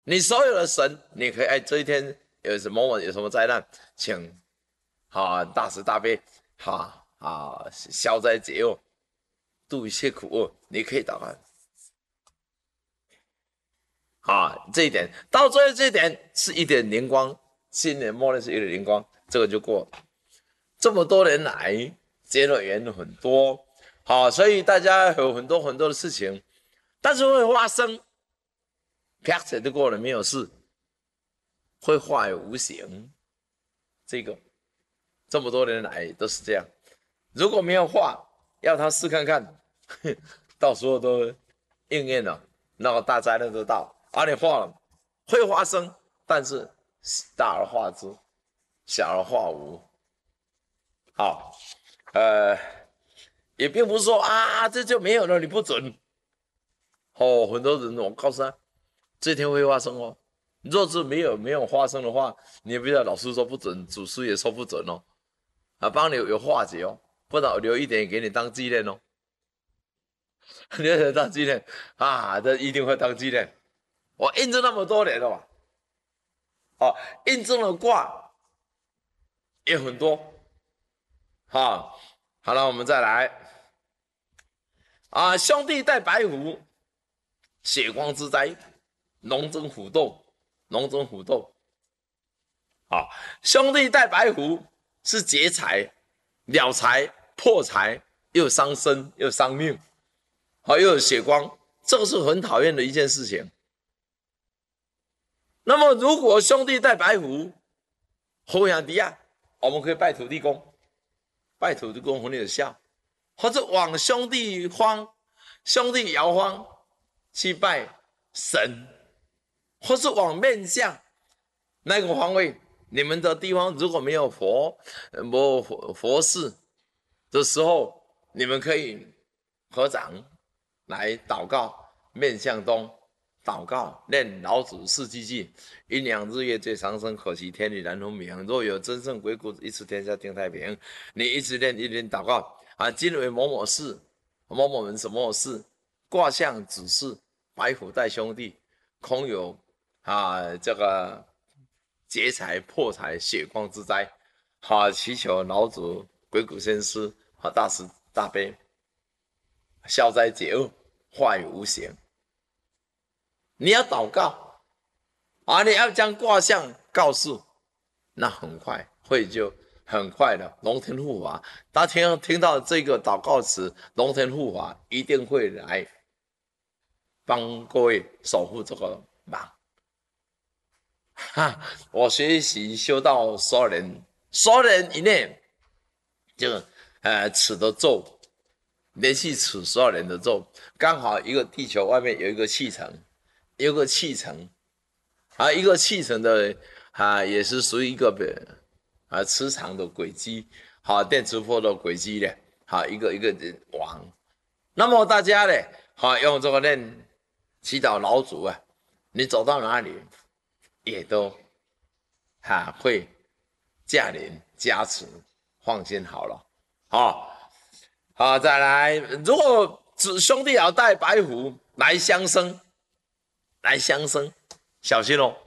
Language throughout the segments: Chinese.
你所有的神，你可以这一天有什么灾难，请大慈大悲消灾解厄，度一切苦厄，你可以祷告这一点到最后这一点是一点灵光，新年默认是一点灵光，这个就过了。这么多年来结了缘很多，所以大家有很多的事情，但是会发生，啪一就过了，没有事，会化为无形。这个这么多年来都是这样，如果没有化，要他试看看，到时候都应验了，那个大灾难都到，你化了，会发生，但是大而化之，小而化无。好，也并不是说这就没有了，你不准。很多人我告诉他，这天会发生哦。若是没有发生的话，你也不要老师说不准，祖师也说不准哦。帮你有化解哦，不然我留一点给你当纪念哦。留一点当纪念这一定会当纪念。我印证那么多年了吧，印证的卦也很多。好了，我们再来兄弟带白虎，血光之灾，龙争虎斗。兄弟带白虎是劫财、了财、破财，又伤身又伤命，又有血光，这个是很讨厌的一件事情。那么如果兄弟带白虎，后阳迪亚，我们可以拜土地公，很有效，或者往兄弟窑方去拜神，或是往面向那个方位。你们的地方如果没有佛事的时候，你们可以合掌来祷告，面向东祷告，念老祖释记记，阴阳日月最长生，可惜天理难分明。若有真圣鬼谷，一持天下定太平。你一直念祷告今为某某事，某某人什么事，卦象指示白虎带兄弟，空有这个劫财破财血光之灾，祈求老祖鬼谷先师大慈大悲消灾解厄，化于无形。你要祷告你要将卦象告诉，那很快就很快的龙天护法。大家听到这个祷告词，龙天护法一定会来帮各位守护这个忙。我学习修道10年以内，就持的咒，连续持12年的咒，刚好一个地球外面有一个气层，一个气层的也是属于一个磁场的轨迹，电磁波的轨迹的，一个网。那么大家呢，用这个念祈祷老祖你走到哪里也都会驾临加持，放心好了。再来，如果兄弟要带白虎来相生，小心哦，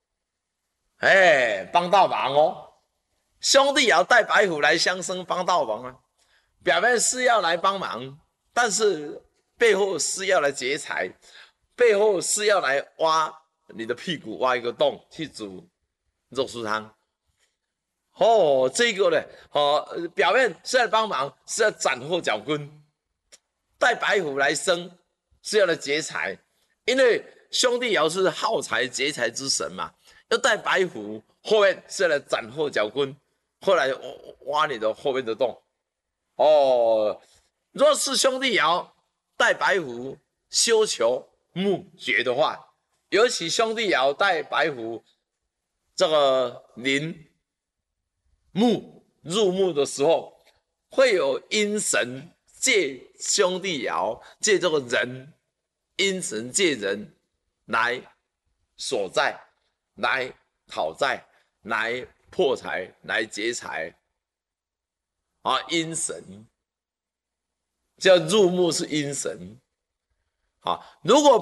帮倒忙哦。兄弟也要带白虎来相生，帮倒忙表面是要来帮忙，但是背后是要来劫财，背后是要来挖你的屁股，挖一个洞去煮肉酥汤。这个呢，表面是要帮忙，是要斩后脚跟，带白虎来生是要来劫财，因为兄弟爻是耗财劫财之神嘛，要带白虎，后面是要来斩后脚跟，后来挖你的后面的洞。若是兄弟爻带白虎修求木绝的话，尤其兄弟爻带白虎这个临木入木的时候，会有阴神借兄弟爻，借这个人，阴神借人来索债，来讨债，来破财，来劫财阴神叫入木是阴神如果